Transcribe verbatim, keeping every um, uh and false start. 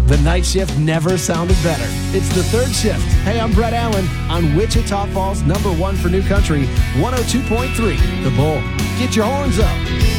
The night shift never sounded better. It's the third shift. Hey, I'm Brett Allen on Wichita Falls, number one for New Country, one oh two point three, The Bull. Get your horns up.